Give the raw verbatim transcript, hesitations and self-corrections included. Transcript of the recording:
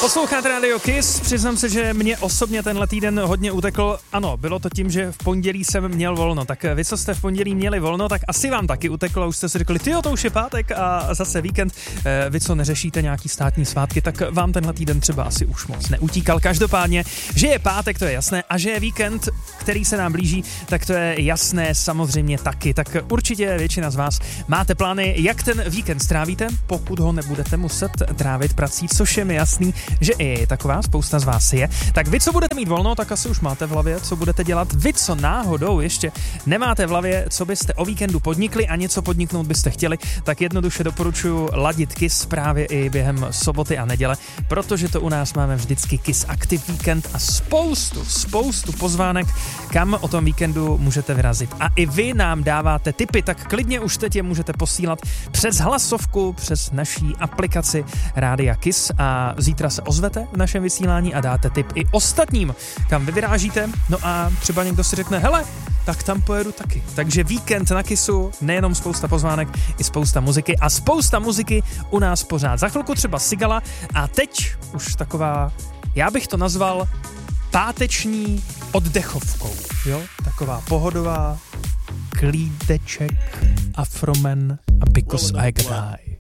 Posloucháte Radio Kiss, přiznám se, že mě osobně tenhle týden hodně utekl. Ano, bylo to tím, že v pondělí jsem měl volno, tak vy, co jste v pondělí měli volno, tak asi vám taky uteklo a už jste si řekli, tyjo, to už je pátek a zase víkend. Vy, co neřešíte nějaký státní svátky, tak vám tenhle týden třeba asi už moc neutíkal. Každopádně, že je pátek, to je jasné, a že je víkend, který se nám blíží, tak to je jasné samozřejmě taky. Tak určitě většina z vás máte plány, jak ten víkend strávíte, pokud ho nebudete muset trávit prací, což je mi jasný, že i taková spousta z vás je. Tak vy, co budete mít volno, tak asi už máte v hlavě, co budete dělat. Vy, co náhodou ještě nemáte v hlavě, co byste o víkendu podnikli a něco podniknout byste chtěli, tak jednoduše doporučuji ladit Kiss právě i během soboty a neděle, protože to u nás máme vždycky Kiss Active Weekend a spoustu, spoustu pozvánek, kam o tom víkendu můžete vyrazit. A i vy nám dáváte tipy, tak klidně už teď je můžete posílat přes hlasovku, přes naší aplikaci Rádia Kiss a zítra se ozvete v našem vysílání a dáte tip i ostatním, kam vy vyrážíte. No a třeba někdo si řekne, hele, tak tam pojedu taky. Takže víkend na Kissu, nejenom spousta pozvánek, i spousta muziky a spousta muziky u nás pořád. Za chvilku třeba Sigala a teď už taková, já bych to nazval páteční oddechovkou, jo? Taková pohodová, klídeček, Afroman a Because I Could Die.